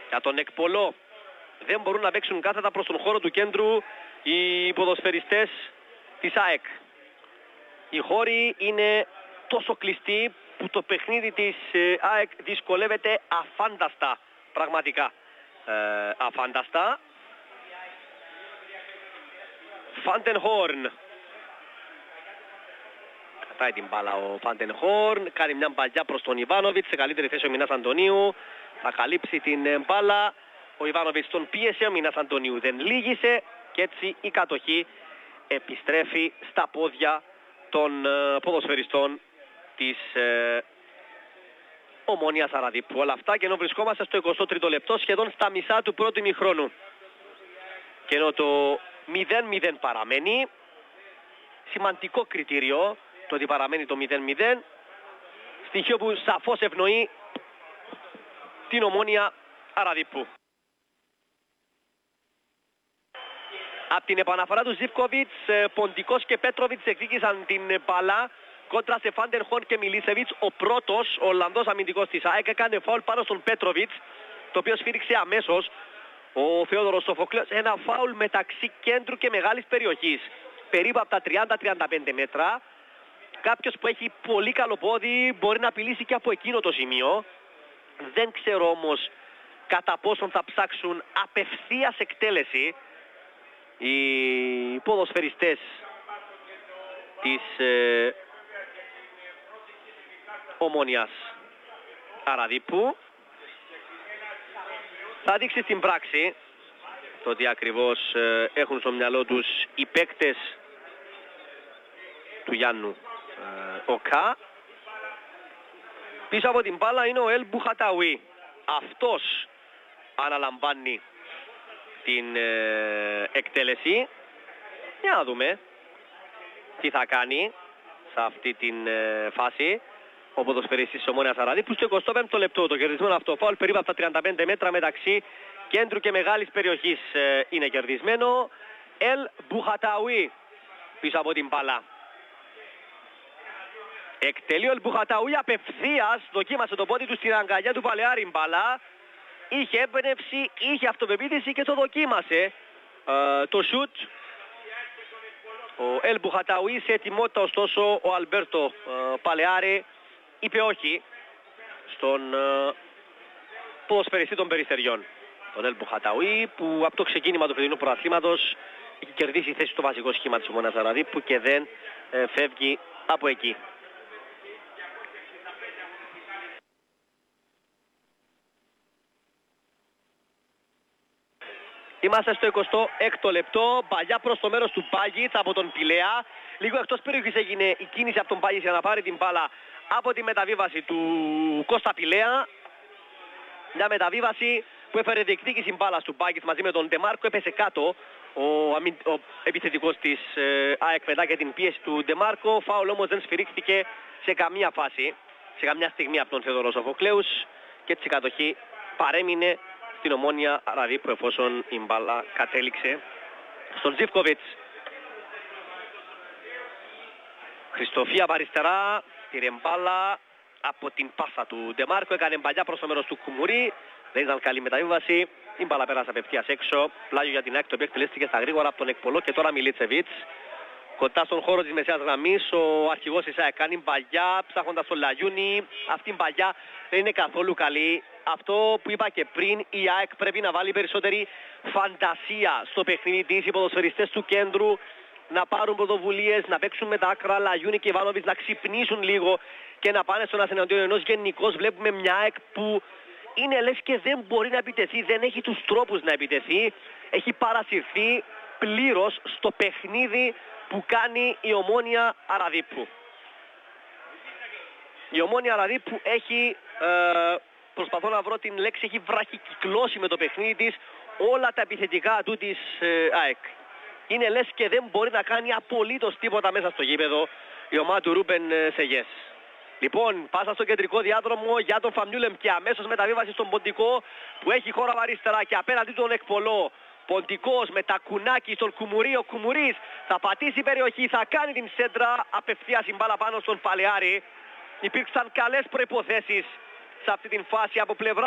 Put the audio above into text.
Για τον Εκπολό δεν μπορούν να παίξουν κάθετα προς τον χώρο του κέντρου οι ποδοσφαιριστές της ΑΕΚ. Οι χώροι είναι τόσο κλειστοί που το παιχνίδι της ΑΕΚ δυσκολεύεται αφάνταστα. Πραγματικά αφάνταστα. Φάντενχόρν. Κατάει την μπάλα ο Φάντενχόρν. Κάνει μια μπαλιά προς τον Ιβάνοβιτς. Σε καλύτερη θέση ο Μινάς Αντωνίου. Θα καλύψει την μπάλα. Ο Ιβάνοβιτς τον πίεσε. Ο Μινάς Αντωνίου δεν λύγησε. Και έτσι η κατοχή επιστρέφει στα πόδια των ποδοσφαιριστών της Ομόνοιας Αραδίππου. Όλα αυτά και ενώ βρισκόμαστε στο 23ο λεπτό, σχεδόν στα μισά του πρώτου ημιχρόνου. Και ενώ το 0-0 παραμένει, σημαντικό κριτήριο το ότι παραμένει το 0-0, στοιχείο που σαφώς ευνοεί την Ομόνια Αραδίππου. Από την επαναφορά του Ζιβκοβιτς, Ποντικός και Πέτροβιτς εκδίκησαν την μπάλα κόντρα σε Φάντενχόρν και Μιλίσεβιτς. Ο πρώτος, ο Ολλανδός αμυντικός της ΑΕΚ, έκανε φάουλ πάνω στον Πέτροβιτς, το οποίο σφύριξε αμέσως ο Θεόδωρος Σοφοκλέος. Ένα φάουλ μεταξύ κέντρου και μεγάλης περιοχής, περίπου από τα 30-35 μέτρα. Κάποιος που έχει πολύ καλό πόδι μπορεί να απειλήσει και από εκείνο το σημείο. Δεν ξέρω όμως κατά πόσον θα ψάξουν απευθείας εκτέλεση οι ποδοσφαιριστές της Ομόνοιας Αραδίππου. Θα δείξει στην πράξη το ότι ακριβώς έχουν στο μυαλό τους οι παίκτες του Γιάννου Οκά. Πίσω από την μπάλα είναι ο Ελ Μπουχαταουί. Αυτός αναλαμβάνει την εκτέλεση. Για να δούμε τι θα κάνει σε αυτή την φάση ο ποδοσφαιριστής της Ομόνοιας Αραδίππου. Στο 25ο λεπτό το κερδισμένο αυτό φάουλ περίπου από τα 35 μέτρα μεταξύ κέντρου και μεγάλης περιοχής είναι κερδισμένο. Ελ Μπουχαταουί πίσω από την μπάλα. Εκτελεί ο Ελ Μπουχαταουί απευθείας, δοκίμασε το πόδι του στην αγκαλιά του Παλαιάρη μπάλα. Είχε έμπνευση, είχε αυτοπεποίθηση και το δοκίμασε το σουτ. Ο Ελ Μπουχαταουί σε ετοιμότητα, ωστόσο ο Αλμπέρτο Παλαιάρη είπε όχι στον ποδοσφαιριστή των Περιστεριών. Τον Ελ Μπουχαταουί που από το ξεκίνημα του φετινού πρωταθλήματος έχει κερδίσει θέση στο βασικό σχήμα της Ομόνοιας Αραδίππου και δεν φεύγει από εκεί. Είμαστε στο 26ο λεπτό, παλιά προς το μέρος του Πάγιτς από τον Πηλέα. Λίγο εκτός περιοχής έγινε η κίνηση από τον Πάγιτς για να πάρει την μπάλα από τη μεταβίβαση του Κώστα Πηλέα. Μια μεταβίβαση που έφερε διεκδίκηση μπάλας του Πάγιτς μαζί με τον Ντεμάρκο. Έπεσε κάτω ο επιθετικός της ΑΕΚ μετά και την πίεση του Ντεμάρκο. Φάουλ όμως δεν σφυρίχθηκε σε καμία φάση, σε καμιά στιγμή από τον Θεόδωρο Σοφοκλέους και έτσι η κατοχή παρέμεινε στην Ομόνια Αραδίππου εφόσον η μπάλα κατέληξε στον Ζιβκοβιτς. Χριστοφία από αριστερά, πήρε μπάλα από την πάσα του Ντεμάρκο, έκανε μπαλιά προς το μέρος του Κουμουρί, δεν ήταν καλή μεταβίβαση, η μπάλα πέρασε απευθείας έξω, πλάγιο για την ΑΕΚ, το οποίο εκτελέστηκε στα γρήγορα από τον Εκπολό και τώρα Μιλίτσεβιτς. Κοντά στον χώρο της μεσαίας γραμμής, ο αρχηγός της ΑΕΚ κάνει μπαλιά, ψάχνοντας τον Λαγιούνι. Αυτή η μπαλιά δεν είναι καθόλου καλή. Αυτό που είπα και πριν, η ΑΕΚ πρέπει να βάλει περισσότερη φαντασία στο παιχνίδι της. Οι ποδοσφαιριστές του κέντρου να πάρουν πρωτοβουλίες, να παίξουν με τα άκρα, Λαγιούνι και Ιβάνοβιτς να ξυπνήσουν λίγο και να πάνε στον ασεναντίον ενός. Γενικώς βλέπουμε μια ΑΕΚ που είναι λες και δεν μπορεί να επιτεθεί, δεν έχει τους τρόπους να επιτεθεί. Έχει παρασυρθεί πλήρως στο παιχνίδι που κάνει η Ομόνια Αραδίππου. Η Ομόνια Αραδίππου έχει, προσπαθώ να βρω την λέξη, έχει βραχικυκλώσει με το παιχνίδι της όλα τα επιθετικά του της ΑΕΚ. Είναι λες και δεν μπορεί να κάνει απολύτως τίποτα μέσα στο γήπεδο η ομάδα του Ρούμπεν Σεγιές. Λοιπόν, πάσα στο κεντρικό διάδρομο για τον Φαμιούλεμ και αμέσως μεταβίβαση στον Ποντικό που έχει χώρο αριστερά και απέναντι τον Εκπολό. Ποντικός με τα κουνάκι στον Κουμουρί, ο Κουμουρίς θα πατήσει περιοχή, θα κάνει την σέντρα, απευθείας η μπάλα πάνω στον Παλαιάρη. Υπήρξαν καλές προϋποθέσεις σε αυτή την φάση από πλευρά